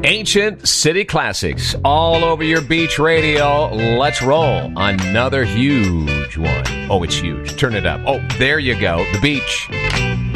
Ancient City Classics all over your beach radio. Let's roll. Another huge one. Oh, it's huge. Turn it up. Oh, there you go. The beach.